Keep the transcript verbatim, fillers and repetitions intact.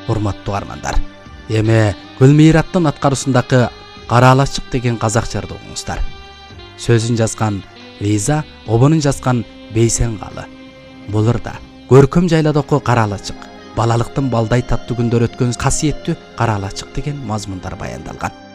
урматтуу армандар. Эми Гүлмираттын аткаруусундагы Кара алачык деген казак жырды угуңуздар. Сөзүн жазган Лиза, обонун жазган Бейсен Калы. Бул ырда көркөм жайладагы Кара алачык, балалыктын балдай таттуу күндөр өткөн касиеттүү Кара алачык деген мазмундар баяндалган.